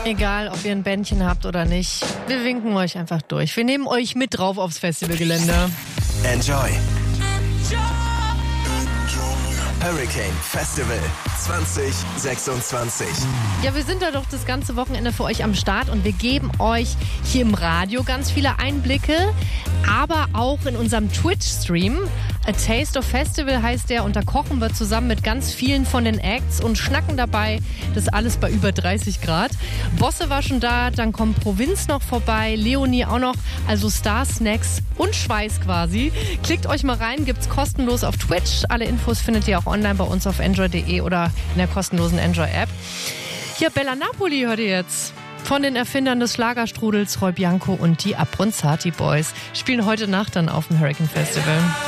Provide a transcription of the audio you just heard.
Egal, ob ihr ein Bändchen habt oder nicht, wir winken euch einfach durch. Wir nehmen euch mit drauf aufs Festivalgelände. Enjoy. Hurricane Festival 2026. Ja, wir sind da doch das ganze Wochenende für euch am Start und wir geben euch hier im Radio ganz viele Einblicke, aber auch in unserem Twitch-Stream. A Taste of Festival heißt der und da kochen wir zusammen mit ganz vielen von den Acts und schnacken dabei. Das alles bei über 30 Grad. Bosse war schon da, dann kommt Provinz noch vorbei, Leonie auch noch, also Star Snacks und Schweiß quasi. Klickt euch mal rein, gibt's kostenlos auf Twitch. Alle Infos findet ihr auch online bei uns auf enjoy.de oder in der kostenlosen Enjoy-App. Hier, Bella Napoli hört ihr jetzt. Von den Erfindern des Schlagerstrudels Roy Bianco und die Abronzati Boys spielen heute Nacht dann auf dem Hurricane Festival.